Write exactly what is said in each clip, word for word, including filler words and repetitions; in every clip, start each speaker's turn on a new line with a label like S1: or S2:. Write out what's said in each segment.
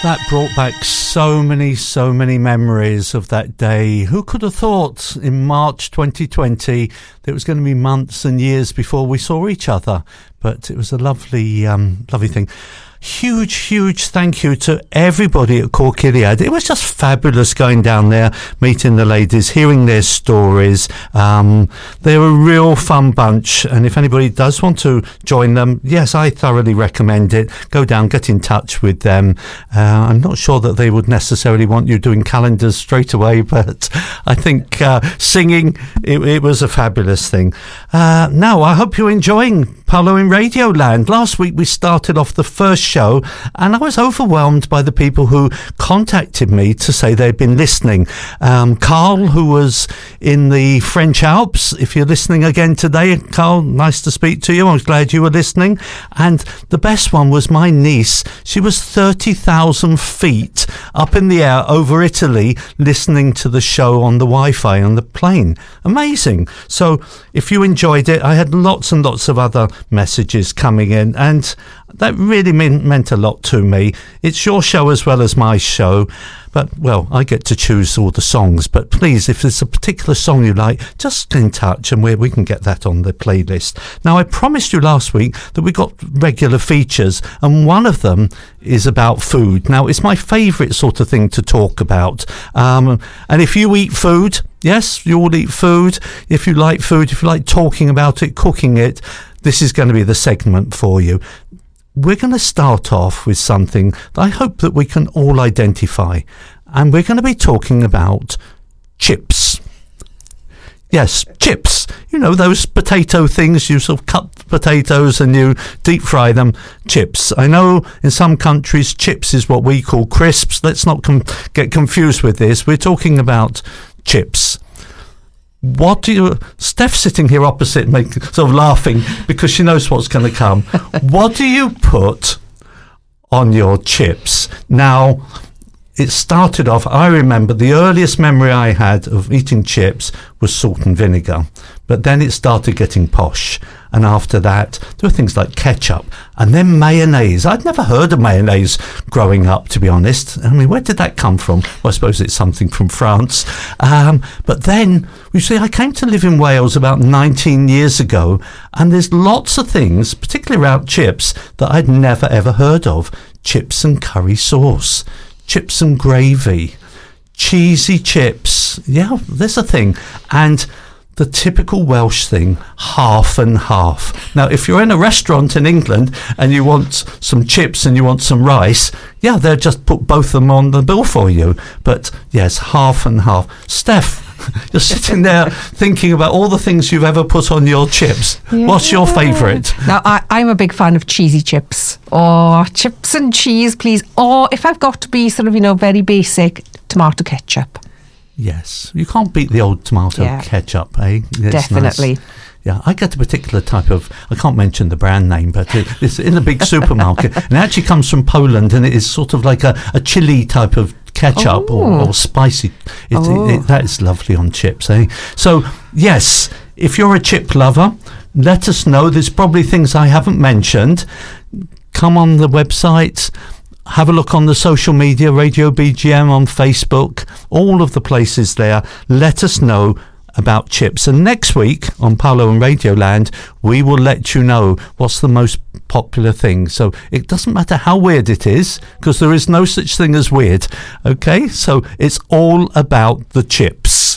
S1: That brought back so many, so many memories of that day. Who could have thought in March twenty twenty that it was going to be months and years before we saw each other? But it was a lovely, um, lovely thing. Huge, huge thank you to everybody at Cork Iliad. It was just fabulous going down there, meeting the ladies, hearing their stories. Um, they're a real fun bunch, and if anybody does want to join them, yes, I thoroughly recommend it. Go down, get in touch with them. Uh, I'm not sure that they would necessarily want you doing calendars straight away, but I think uh, singing, it, it was a fabulous thing. Uh, now, I hope you're enjoying Paolo in Radioland. Last week we started off the first show and I was overwhelmed by the people who contacted me to say they'd been listening. Um, Carl, who was in the French Alps, if you're listening again today, Carl, nice to speak to you. I was glad you were listening. And the best one was my niece. She was thirty thousand feet up in the air over Italy listening to the show on the Wi-Fi on the plane. Amazing. So if you enjoyed it, I had lots and lots of other messages coming in, and that really meant, meant a lot to me. It's your show as well as my show, but, well, I get to choose all the songs. But please, if there's a particular song you like, just get in touch and we, we can get that on the playlist. Now, I promised you last week that we got regular features, and one of them is about food. Now, it's my favourite sort of thing to talk about. Um, and if you eat food, yes, you all eat food. If you like food, if you like talking about it, cooking it, this is going to be the segment for you. We're going to start off with something that I hope that we can all identify. And we're going to be talking about chips. Yes, chips. You know, those potato things, you sort of cut potatoes and you deep fry them. Chips. I know in some countries chips is what we call crisps. Let's not com- get confused with this. We're talking about chips. What do you... Steph's sitting here opposite me, sort of laughing because she knows what's going to come. What do you put on your chips? Now, it started off... I remember the earliest memory I had of eating chips was salt and vinegar. But then it started getting posh. And after that, there were things like ketchup and then mayonnaise. I'd never heard of mayonnaise growing up, to be honest. I mean, where did that come from? Well, I suppose it's something from France. Um, but then, you see, I came to live in Wales about nineteen years ago, and there's lots of things, particularly around chips, that I'd never ever heard of. Chips and curry sauce, chips and gravy, cheesy chips. Yeah, there's a thing. And the typical Welsh thing, half and half. Now, if you're in a restaurant in England and you want some chips and you want some rice, yeah, they'll just put both of them on the bill for you. But yes, half and half. Steph, you're sitting there thinking about all the things you've ever put on your chips. Yeah. What's your favourite?
S2: Now, I, I'm a big fan of cheesy chips. Or chips and cheese, please. Or if I've got to be sort of, you know, very basic, tomato ketchup.
S1: Yes, you can't beat the old tomato yeah. ketchup, eh? It's
S2: definitely.
S1: Nice. Yeah, I get a particular type of, I can't mention the brand name, but it, it's in a big supermarket. And it actually comes from Poland, and it is sort of like a, a chili type of ketchup or, or spicy. It,
S2: oh.
S1: it, it, that is lovely on chips, eh? So, yes, if you're a chip lover, let us know. There's probably things I haven't mentioned. Come on the website. Have a look on the social media, Radio B G M on Facebook, all of the places there. Let us know about chips. And next week on Paolo and Radioland, we will let you know what's the most popular thing. So it doesn't matter how weird it is, because there is no such thing as weird. Okay, so it's all about the chips.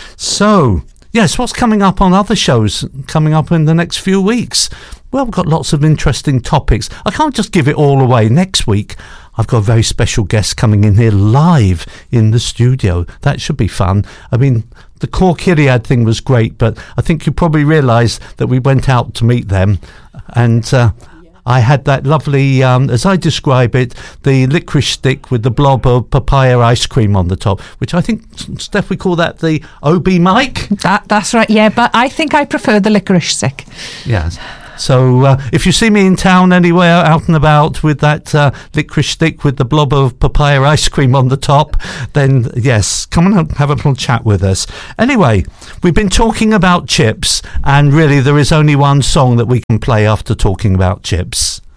S1: So, yes, what's coming up on other shows coming up in the next few weeks? Well, we've got lots of interesting topics. I can't just give it all away. Next week, I've got a very special guest coming in here live in the studio. That should be fun. I mean, the Cork Iliad thing was great, but I think you probably realised that we went out to meet them. And uh, I had that lovely, um, as I describe it, the licorice stick with the blob of papaya ice cream on the top, which I think, Steph, we call that the O B mic.
S2: That, that's right, yeah, but I think I prefer the licorice stick.
S1: Yes. So uh, if you see me in town anywhere, out and about with that uh, licorice stick with the blob of papaya ice cream on the top, then yes, come and have a little chat with us. Anyway, we've been talking about chips, and really there is only one song that we can play after talking about chips.